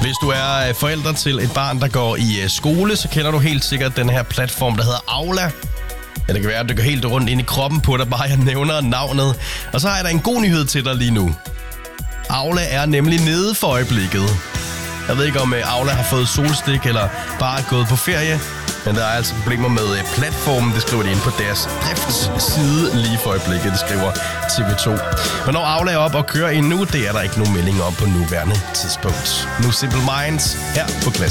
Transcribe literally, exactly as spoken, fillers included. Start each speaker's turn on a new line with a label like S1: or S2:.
S1: Hvis du er forælder til et barn, der går i skole, så kender du helt sikkert den her platform, der hedder Aula. Ja, det kan være, at du går helt rundt ind i kroppen på dig, bare jeg nævner navnet. Og så har jeg da en god nyhed til dig lige nu. Aula er nemlig nede for øjeblikket. Jeg ved ikke, om Aula har fået solstik eller bare er gået på ferie. Men der er altså problemer med platformen. Det skriver de ind på deres driftsside lige for øjeblikket. Det skriver T V to. Hvornår Aula er op og kører endnu, det er der ikke nogen melding om på nuværende tidspunkt. Nu Simple Minds her på Klasse.